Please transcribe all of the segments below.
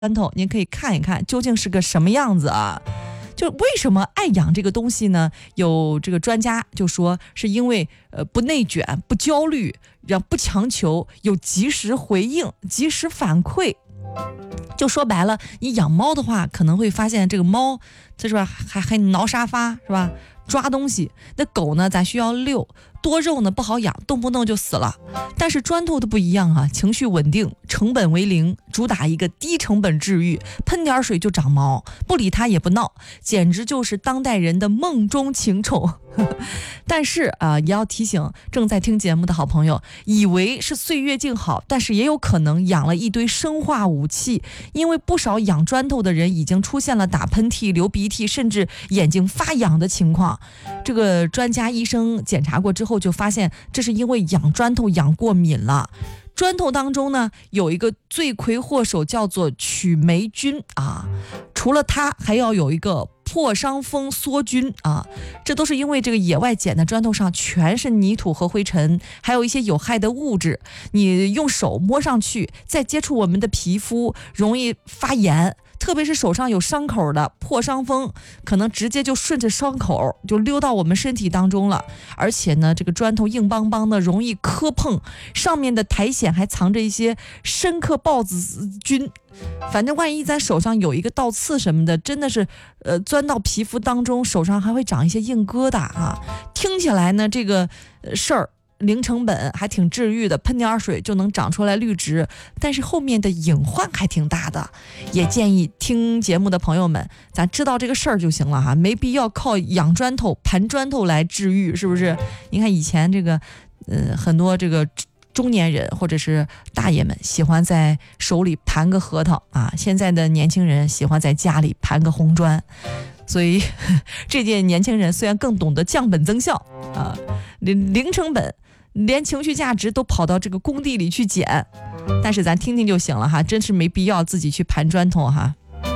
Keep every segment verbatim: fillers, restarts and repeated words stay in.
砖头，您可以看一看究竟是个什么样子啊。就为什么爱养这个东西呢？有这个专家就说是因为呃不内卷、不焦虑，让不强求，有及时回应、及时反馈。就说白了，你养猫的话，可能会发现这个猫，这是吧，还还挠沙发是吧，抓东西。那狗呢，咱需要遛，多肉呢不好养，动不动就死了。但是砖头的不一样啊，情绪稳定，成本为零，主打一个低成本治愈，喷点水就长毛，不理它也不闹，简直就是当代人的梦中情宠。但是啊、呃，也要提醒正在听节目的好朋友，以为是岁月静好，但是也有可能养了一堆生化武器，因为不少养砖头的人已经出现了打喷嚏、流鼻涕，甚至眼睛发痒的情况。这个专家医生检查过之后就发现，这是因为养砖头养过敏了。砖头当中呢，有一个罪魁祸首叫做曲霉菌啊，除了它还要有一个破伤风梭菌啊，这都是因为这个野外捡的砖头上全是泥土和灰尘，还有一些有害的物质，你用手摸上去，再接触我们的皮肤，容易发炎。特别是手上有伤口的破伤风，可能直接就顺着伤口就溜到我们身体当中了。而且呢，这个砖头硬邦邦的，容易磕碰，上面的苔藓还藏着一些深刻孢子菌。反正万一咱手上有一个倒刺什么的，真的是呃钻到皮肤当中，手上还会长一些硬疙瘩啊。听起来呢，这个事儿零成本还挺治愈的，喷点水就能长出来绿植，但是后面的隐患还挺大的。也建议听节目的朋友们，咱知道这个事儿就行了哈，没必要靠养砖头、盘砖头来治愈，是不是？你看以前这个呃很多这个中年人或者是大爷们喜欢在手里盘个核桃啊，现在的年轻人喜欢在家里盘个红砖。所以这届年轻人虽然更懂得降本增效啊，零零成本，连情绪价值都跑到这个工地里去捡，但是咱听听就行了哈，真是没必要自己去盘砖头哈。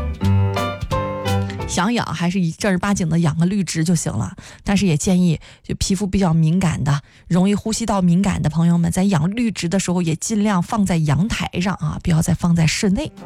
想养还是以正儿八经的养个绿植就行了，但是也建议就皮肤比较敏感的、容易呼吸道敏感的朋友们，在养绿植的时候也尽量放在阳台上啊，不要再放在室内。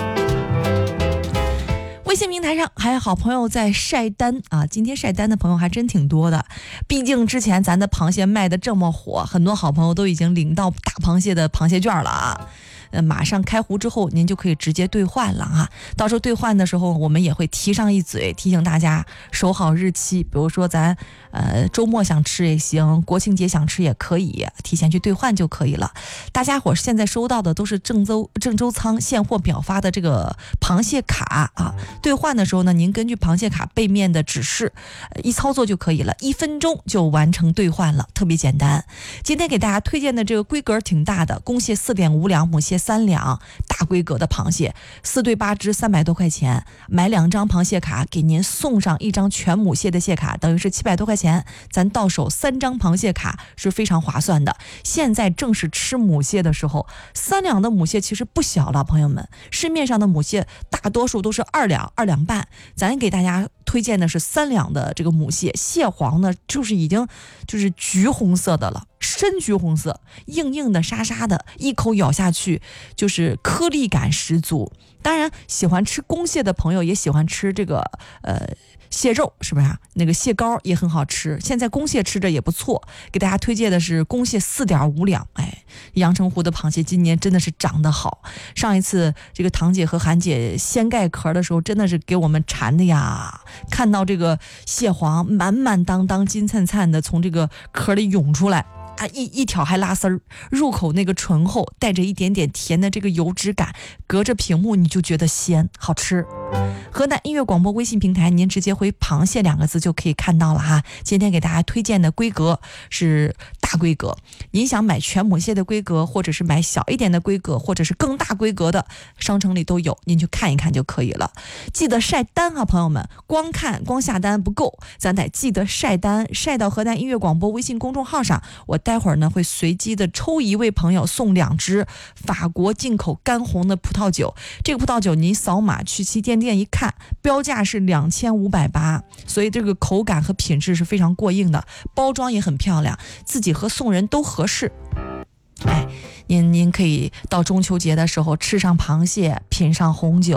微信平台上还有好朋友在晒单啊，今天晒单的朋友还真挺多的，毕竟之前咱的螃蟹卖的这么火，很多好朋友都已经领到大螃蟹的螃蟹券了啊。呃，马上开壶之后，您就可以直接兑换了啊！到时候兑换的时候，我们也会提上一嘴，提醒大家守好日期。比如说咱呃周末想吃也行，国庆节想吃也可以，提前去兑换就可以了。大家伙现在收到的都是郑州郑州仓现货秒发的这个螃蟹卡啊，兑换的时候呢，您根据螃蟹卡背面的指示，呃、一操作就可以了，一分钟就完成兑换了，特别简单。今天给大家推荐的这个规格挺大的，公蟹四点五两，母蟹三两，大规格的螃蟹，四对八只，三百多块钱。买两张螃蟹卡，给您送上一张全母蟹的蟹卡，等于是七百多块钱。咱到手三张螃蟹卡是非常划算的。现在正是吃母蟹的时候，三两的母蟹其实不小了，朋友们。市面上的母蟹大多数都是二两、二两半，咱给大家推荐的是三两的这个母蟹，蟹黄呢就是已经就是橘红色的了。深橘红色，硬硬的沙沙的，一口咬下去就是颗粒感十足。当然喜欢吃公蟹的朋友也喜欢吃这个呃蟹肉，是不是啊？那个蟹膏也很好吃，现在公蟹吃着也不错。给大家推荐的是公蟹四点五两，哎，阳澄湖的螃蟹今年真的是长得好。上一次这个堂姐和韩姐掀盖壳的时候，真的是给我们馋的呀！看到这个蟹黄满满当当、金灿灿的从这个壳里涌出来。啊，一一挑还拉丝儿，入口那个醇厚，带着一点点甜的这个油脂感，隔着屏幕你就觉得鲜好吃。河南音乐广播微信平台，您直接回螃蟹两个字就可以看到了哈。今天给大家推荐的规格是大规格，您想买全母蟹的规格，或者是买小一点的规格，或者是更大规格的，商城里都有，您去看一看就可以了。记得晒单啊，朋友们，光看光下单不够，咱得记得晒单，晒到河南音乐广播微信公众号上。我待会儿呢会随机的抽一位朋友送两支法国进口干红的葡萄酒，这个葡萄酒您扫码去旗舰店一看，标价是两千五百八，所以这个口感和品质是非常过硬的，包装也很漂亮，自己和送人都合适。 哎，您您可以到中秋节的时候吃上螃蟹，品上红酒。